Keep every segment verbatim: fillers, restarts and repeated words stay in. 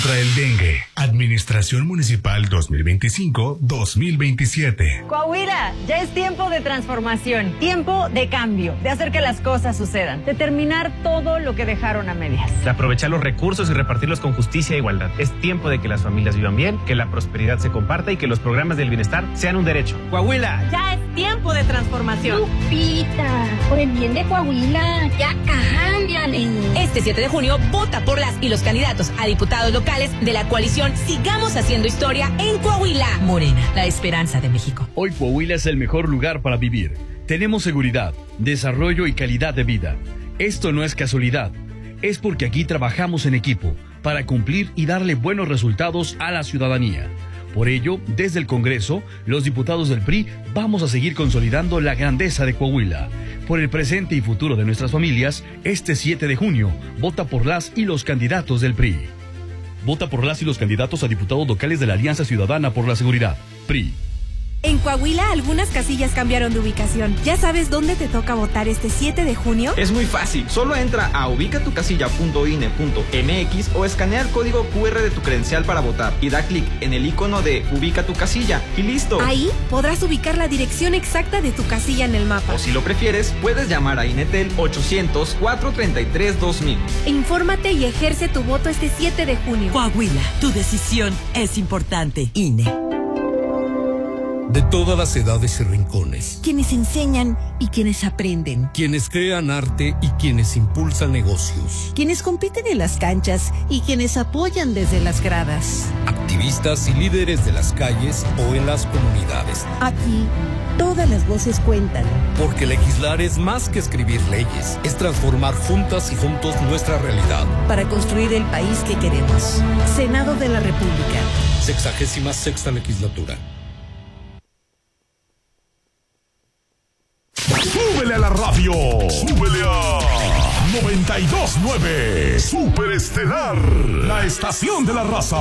contra el dengue. Administración Municipal dos mil veinticinco dos mil veintisiete. Coahuila, ya es tiempo de transformación, tiempo de cambio, de hacer que las cosas sucedan, de terminar todo lo que dejaron a medias. De aprovechar los recursos y repartirlos con justicia e igualdad. Es tiempo de que las familias vivan bien, que la prosperidad se comparta y que los programas del bienestar sean un derecho. Coahuila. Ya es tiempo de transformación. Lupita, por el bien de Coahuila, ya cámbiale. Este siete de junio, vota por las y los candidatos a diputados locales de la coalición Sigamos Haciendo Historia en Coahuila. Morena, la esperanza de México. Hoy Coahuila es el mejor lugar para vivir. Tenemos seguridad, desarrollo y calidad de vida. Esto no es casualidad. Es porque aquí trabajamos en equipo para cumplir y darle buenos resultados a la ciudadanía. Por ello, desde el Congreso, los diputados del P R I vamos a seguir consolidando la grandeza de Coahuila. Por el presente y futuro de nuestras familias, este siete de junio, vota por las y los candidatos del P R I. Vota por las y los candidatos a diputados locales de la Alianza Ciudadana por la Seguridad, P R I. En Coahuila, algunas casillas cambiaron de ubicación. ¿Ya sabes dónde te toca votar este siete de junio? Es muy fácil. Solo entra a ubicatucasilla punto ine punto eme equis o escanea el código cu erre de tu credencial para votar y da clic en el icono de Ubica tu casilla y listo. Ahí podrás ubicar la dirección exacta de tu casilla en el mapa. O si lo prefieres, puedes llamar a Inetel ochocientos, cuatrocientos treinta y tres, dos mil. Infórmate y ejerce tu voto este siete de junio. Coahuila, tu decisión es importante. I N E. De todas las edades y rincones. Quienes enseñan y quienes aprenden. Quienes crean arte y quienes impulsan negocios. Quienes compiten en las canchas y quienes apoyan desde las gradas. Activistas y líderes de las calles o en las comunidades. Aquí, todas las voces cuentan. Porque legislar es más que escribir leyes. Es transformar juntas y juntos nuestra realidad. Para construir el país que queremos. Senado de la República. Sexagésima sexta legislatura. ¡Súbele a la radio! ¡Súbele a noventa y dos punto nueve! ¡Super Estelar! La estación de la raza.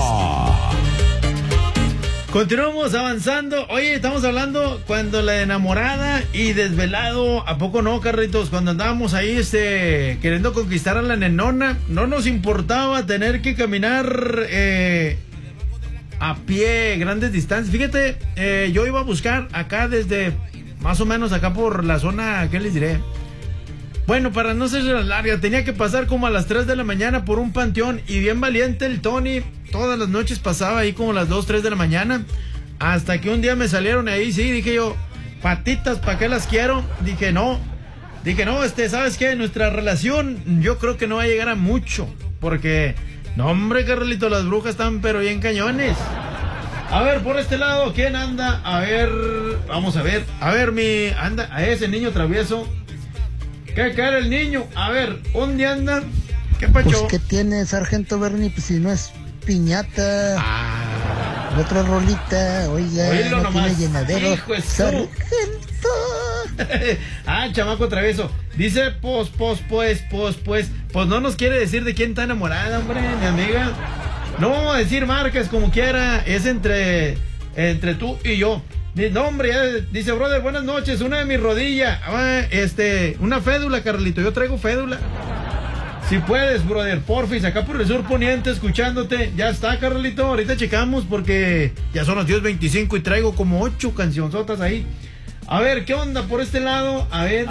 Continuamos avanzando. Oye, estamos hablando cuando la enamorada y desvelado, ¿a poco no, Carlitos? Cuando andábamos ahí este, queriendo conquistar a la nenona, no nos importaba tener que caminar eh, a pie grandes distancias. Fíjate, eh, yo iba a buscar acá desde... más o menos acá por la zona, ¿qué les diré? Bueno, para no ser larga, tenía que pasar como a las tres de la mañana por un panteón y bien valiente el Tony, todas las noches pasaba ahí como a las dos, tres de la mañana, hasta que un día me salieron ahí, sí, dije yo, patitas, ¿para qué las quiero? Dije no, dije no, este, ¿sabes qué? Nuestra relación yo creo que no va a llegar a mucho, porque, no hombre, Carlito, las brujas están pero bien cañones. A ver, por este lado, ¿quién anda? A ver, vamos a ver. A ver, mi, anda, a ese niño travieso. ¿Qué cara el niño? A ver, ¿dónde anda? ¿Qué pacho? Pues, ¿qué tiene, Sargento Bernie? Pues si no es piñata. Ah. Otra rolita, oiga, Oílo no nomás. tiene llenadero. Hijo de su- Sargento. Ah, chamaco travieso. Dice, pues, pues, pues, pues, pues. Pues no nos quiere decir de quién está enamorada, hombre, mi amiga. No vamos a decir marcas como quiera, es entre, entre tú y yo. No, hombre, ya, dice, brother, buenas noches, una de mis rodillas, ah, este, una fédula, Carlito, yo traigo fédula. Si puedes, brother, porfis, acá por el sur poniente, escuchándote, ya está, Carlito, ahorita checamos porque ya son las diez veinticinco y traigo como ocho cancionzotas ahí. A ver, ¿qué onda por este lado? A ver...